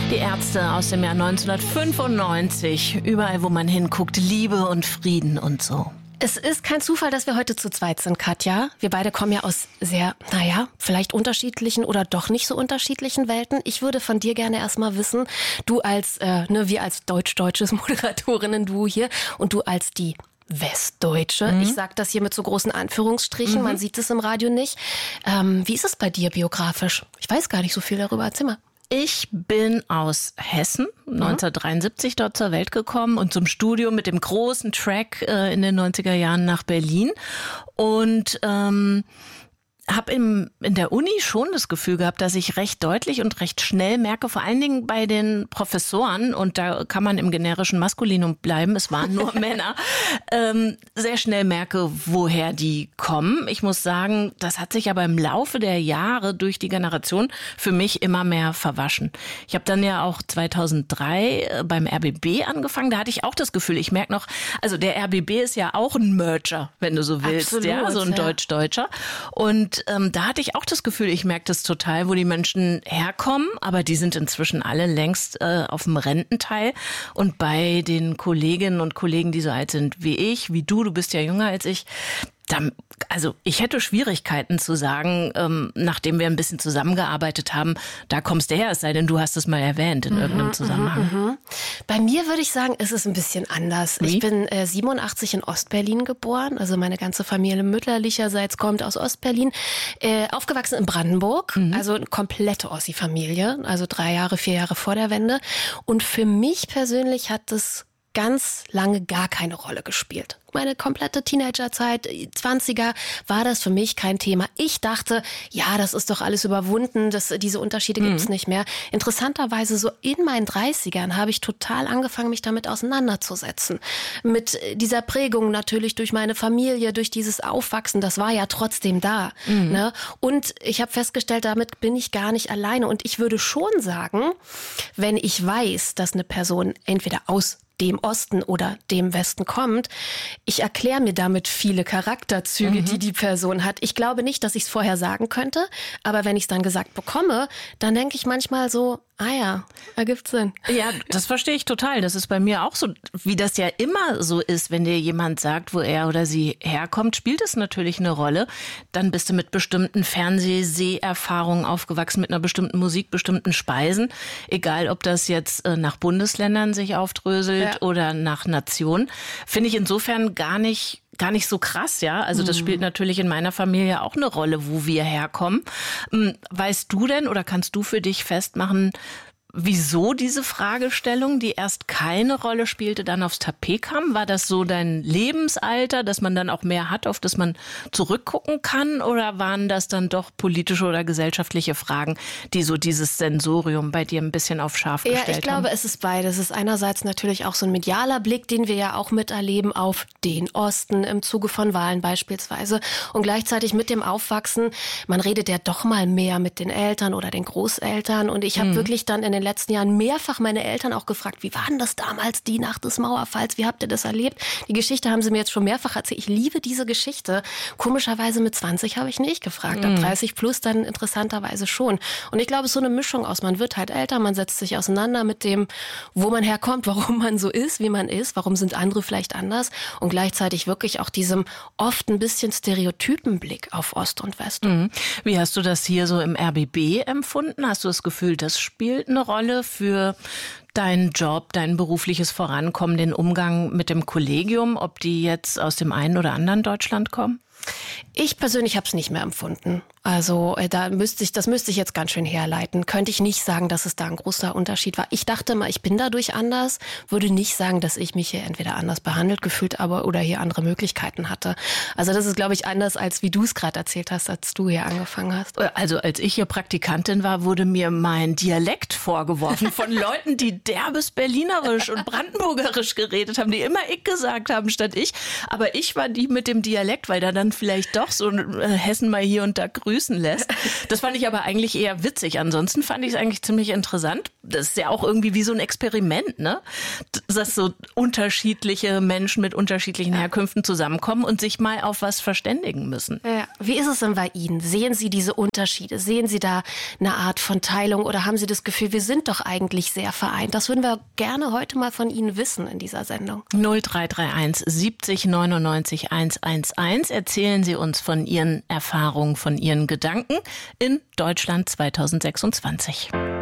Die Ärzte aus dem Jahr 1995. Überall, wo man hinguckt, Liebe und Frieden und so. Es ist kein Zufall, dass wir heute zu zweit sind, Katja. Wir beide kommen ja aus sehr, vielleicht unterschiedlichen oder doch nicht so unterschiedlichen Welten. Ich würde von dir gerne erstmal wissen, du als, wir als deutsch-deutsches Moderatorinnen-Duo hier und du als die Westdeutsche. Ich sage das hier mit so großen Anführungsstrichen, man sieht es im Radio nicht. Wie ist es bei dir biografisch? Ich weiß gar nicht so viel darüber, erzähl mal. Ich bin aus Hessen, 1973 dort zur Welt gekommen und zum Studium mit dem großen Track in den 90er Jahren nach Berlin und habe in der Uni schon das Gefühl gehabt, dass ich recht deutlich und recht schnell merke, vor allen Dingen bei den Professoren, und da kann man im generischen Maskulinum bleiben, es waren nur Männer, sehr schnell merke, woher die kommen. Ich muss sagen, das hat sich aber im Laufe der Jahre durch die Generation für mich immer mehr verwaschen. Ich habe dann ja auch 2003 beim RBB angefangen, da hatte ich auch das Gefühl, ich merke noch, also der RBB ist ja auch ein Merger, wenn du so willst, Absolut, ja, so ein Deutsch-Deutscher. Und da hatte ich auch das Gefühl, ich merke das total, wo die Menschen herkommen, aber die sind inzwischen alle längst auf dem Rententeil. Und bei den Kolleginnen und Kollegen, die so alt sind wie ich, wie du bist ja jünger als ich, also ich hätte Schwierigkeiten zu sagen, nachdem wir ein bisschen zusammengearbeitet haben, da kommst du her, es sei denn, du hast es mal erwähnt in irgendeinem Zusammenhang. Bei mir würde ich sagen, ist es ein bisschen anders. Wie? Ich bin 87 in Ostberlin geboren, also meine ganze Familie mütterlicherseits kommt aus Ostberlin, aufgewachsen in Brandenburg, also eine komplette Ossi-Familie, also 4 Jahre vor der Wende. Und für mich persönlich hat das ganz lange gar keine Rolle gespielt. Meine komplette Teenagerzeit, 20er, war das für mich kein Thema. Ich dachte, ja, das ist doch alles überwunden, diese Unterschiede gibt es nicht mehr. Interessanterweise so in meinen 30ern habe ich total angefangen, mich damit auseinanderzusetzen. Mit dieser Prägung natürlich durch meine Familie, durch dieses Aufwachsen, das war ja trotzdem da. Ne? Und ich habe festgestellt, damit bin ich gar nicht alleine. Und ich würde schon sagen, wenn ich weiß, dass eine Person entweder aus dem Osten oder dem Westen kommt, ich erkläre mir damit viele Charakterzüge, die Person hat. Ich glaube nicht, dass ich es vorher sagen könnte, aber wenn ich es dann gesagt bekomme, dann denke ich manchmal so, ergibt Sinn. Ja, das verstehe ich total. Das ist bei mir auch so, wie das ja immer so ist, wenn dir jemand sagt, wo er oder sie herkommt, spielt es natürlich eine Rolle. Dann bist du mit bestimmten Fernsehseherfahrungen aufgewachsen, mit einer bestimmten Musik, bestimmten Speisen. Egal, ob das jetzt nach Bundesländern sich aufdröselt oder nach Nation. Finde ich insofern gar nicht so krass, ja. Also das spielt natürlich in meiner Familie auch eine Rolle, wo wir herkommen. Weißt du denn oder kannst du für dich festmachen, wieso diese Fragestellung, die erst keine Rolle spielte, dann aufs Tapet kam? War das so dein Lebensalter, dass man dann auch mehr hat, auf das man zurückgucken kann? Oder waren das dann doch politische oder gesellschaftliche Fragen, die so dieses Sensorium bei dir ein bisschen auf scharf gestellt haben? Ja, ich glaube, es ist beides. Es ist einerseits natürlich auch so ein medialer Blick, den wir ja auch miterleben auf den Osten im Zuge von Wahlen beispielsweise. Und gleichzeitig mit dem Aufwachsen, man redet ja doch mal mehr mit den Eltern oder den Großeltern. Und ich habe wirklich dann in den letzten Jahren mehrfach meine Eltern auch gefragt, wie war denn das damals, die Nacht des Mauerfalls, wie habt ihr das erlebt? Die Geschichte haben sie mir jetzt schon mehrfach erzählt. Ich liebe diese Geschichte. Komischerweise mit 20 habe ich nicht gefragt, ab 30 plus dann interessanterweise schon. Und ich glaube, es ist so eine Mischung aus, man wird halt älter, man setzt sich auseinander mit dem, wo man herkommt, warum man so ist, wie man ist, warum sind andere vielleicht anders und gleichzeitig wirklich auch diesem oft ein bisschen stereotypen Blick auf Ost und West. Wie hast du das hier so im RBB empfunden? Hast du das Gefühl, das spielt eine Rolle für deinen Job, dein berufliches Vorankommen, den Umgang mit dem Kollegium, ob die jetzt aus dem einen oder anderen Deutschland kommen? Ich persönlich habe es nicht mehr empfunden. Also das müsste ich jetzt ganz schön herleiten. Könnte ich nicht sagen, dass es da ein großer Unterschied war. Ich dachte mal, ich bin dadurch anders, würde nicht sagen, dass ich mich hier entweder anders behandelt gefühlt habe oder hier andere Möglichkeiten hatte. Also das ist, glaube ich, anders, als wie du es gerade erzählt hast, als du hier angefangen hast. Also als ich hier Praktikantin war, wurde mir mein Dialekt vorgeworfen von Leuten, die derbes Berlinerisch und Brandenburgerisch geredet haben, die immer ich gesagt haben statt ich. Aber ich war die mit dem Dialekt, weil da dann vielleicht doch so Hessen mal hier und da grüßen lässt. Das fand ich aber eigentlich eher witzig. Ansonsten fand ich es eigentlich ziemlich interessant. das ist ja auch irgendwie wie so ein Experiment, ne? Dass so unterschiedliche Menschen mit unterschiedlichen Herkünften zusammenkommen und sich mal auf was verständigen müssen. Ja. Wie ist es denn bei Ihnen? Sehen Sie diese Unterschiede? Sehen Sie da eine Art von Teilung oder haben Sie das Gefühl, wir sind doch eigentlich sehr vereint? Das würden wir gerne heute mal von Ihnen wissen in dieser Sendung. 0331 70 99 111. Erzählen Sie uns von Ihren Erfahrungen, von Ihren Gedanken in Deutschland 2026.